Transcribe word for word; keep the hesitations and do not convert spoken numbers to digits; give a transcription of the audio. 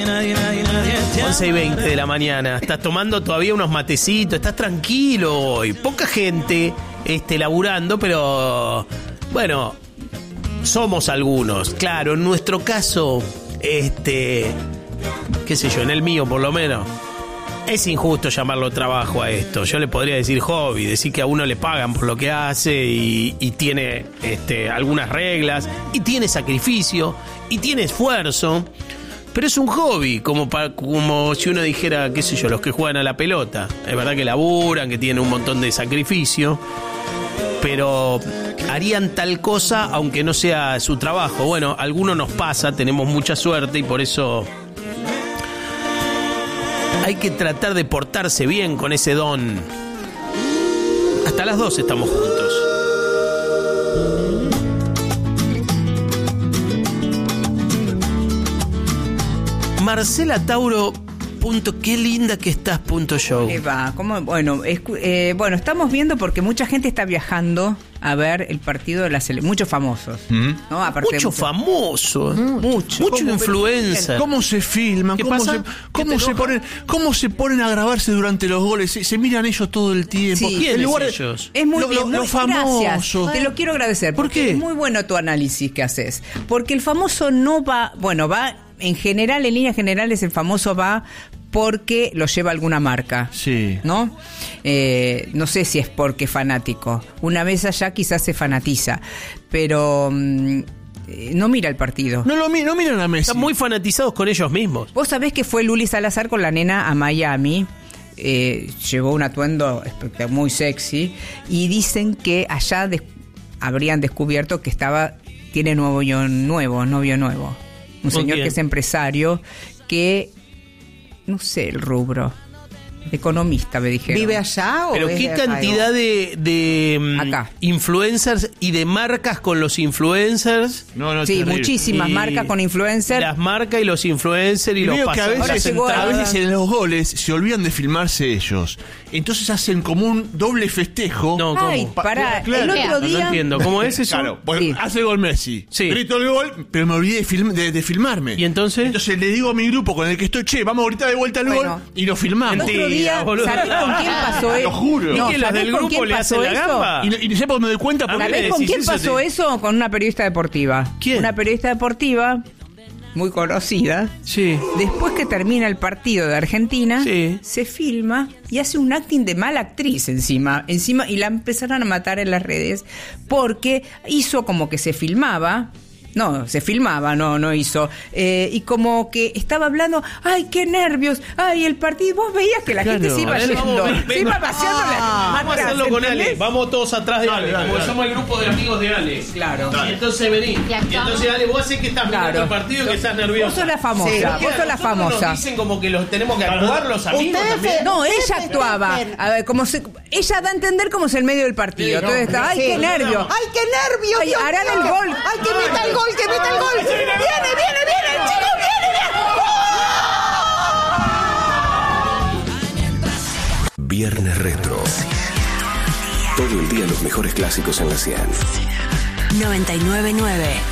nadie, nadie, nadie, nadie te ama. once y veinte de la mañana. Estás tomando todavía unos matecitos. Estás tranquilo hoy. Poca gente este, laburando, pero bueno, somos algunos. Claro, en nuestro caso, este, qué sé yo, en el mío por lo menos, es injusto llamarlo trabajo a esto. Yo le podría decir hobby, decir que a uno le pagan por lo que hace y, y tiene este, algunas reglas, y tiene sacrificio, y tiene esfuerzo, pero es un hobby, como, pa, como si uno dijera, qué sé yo, los que juegan a la pelota. Es verdad que laburan, que tienen un montón de sacrificio, pero harían tal cosa aunque no sea su trabajo. Bueno, a algunos nos pasa, tenemos mucha suerte y por eso hay que tratar de portarse bien con ese don. Hasta las dos estamos juntos. Marcela Tauro. Punto, qué linda que estás, punto show. ¿Qué va? ¿Cómo? Bueno, es, eh, bueno, estamos viendo porque mucha gente está viajando a ver el partido de la selección. Muchos famosos. ¿Mm? ¿No? Aparte Mucho de famoso. Mucho. Mucho influencer. ¿Cómo se filman? ¿Qué ¿Cómo pasa? se, ¿Qué cómo te se enoja? ponen, cómo se ponen a grabarse durante los goles? Se, se miran ellos todo el tiempo. Sí. ¿Quiénes En lugar de- ellos? Es muy Lo- bien, lo- muy- lo famoso. gracias. Te lo quiero agradecer. ¿Por porque qué? Es muy bueno tu análisis que haces. Porque el famoso no va, bueno, va en general, en líneas generales, el famoso va porque lo lleva alguna marca. Sí. ¿No? Eh, no sé si es porque es fanático. Una vez allá quizás se fanatiza, pero mm, eh, no mira el partido. No lo mi- no miran a Messi. Están muy fanatizados con ellos mismos. Vos sabés que fue Luli Salazar con la nena a Miami. Eh, llevó un atuendo espect- muy sexy y dicen que allá des- habrían descubierto que estaba tiene novio nuevo, novio nuevo. Un ¿Con señor quién? que es empresario, que no sé el rubro, economista me dijeron. ¿Vive allá o Pero es qué de acá? cantidad de, de mm, Acá. influencers y de marcas con los influencers. No, no, Sí, terrible. muchísimas Y marcas con influencers. Las marcas y los influencers y Y los veo que a pasadores veces, de llegó a entrada. veces en los goles se olvidan de filmarse ellos. Entonces hacen como un doble festejo. No, ¿cómo? Ay, pará, Claro. el otro No, no día... entiendo. ¿Cómo es eso? Claro, pues Sí. hace gol Messi. Sí. Grito el gol, pero me olvidé de, film- de- de filmarme. ¿Y entonces? Entonces le digo a mi grupo con el que estoy, che, vamos a gritar de vuelta el Bueno. gol y lo filmamos. Mentira. Otro día, boludo. ¿sabés con quién pasó eso? Lo juro. ¿Y No, que los ¿sabés del con grupo quién le pasó hacen la eso? gamba? Y, no- y no sé por qué me doy cuenta A porque... ver, ¿Sabés con decís quién eso, pasó te- eso? Con una periodista deportiva. ¿Quién? Una periodista deportiva muy conocida. Sí. Después que termina el partido de Argentina, Sí. se filma y hace un acting de mala actriz encima, encima y la empezaron a matar en las redes porque hizo como que se filmaba. No, se filmaba, no, no hizo. Eh, y como que estaba hablando, ay, qué nervios, ay, el partido. Vos veías que la Claro, gente se iba a ver, yendo, vamos, ven, se ven. iba vaciando la Vamos a atrás, hacerlo con ¿entendés? Ale. Vamos todos atrás de Dale, Ale. dale, Como dale. somos el grupo de amigos de Ale. Claro. Y entonces vení. Y actuamos. entonces Ale, vos haces que estás mirando Claro. el partido y que estás nervioso. Vos sos la famosa, Sí, vos porque sos la nosotros famosa. Nos dicen como que los tenemos que actuar los amigos Ustedes también. fe- No, Ustedes ella actuaba. festejen. A ver, como se, ella da a entender como es el medio del partido. Sí, no, Entonces está, ay, Sí. qué nervio. ¡Ay, qué nervios! Ay, Dios harán mío! el gol. ¡Ay, que meta el gol, que meta el gol! ¡Viene, viene, viene! ¡El chico viene, viene! Viernes Retro. Todo el día los mejores clásicos en la cien. noventa y nueve nueve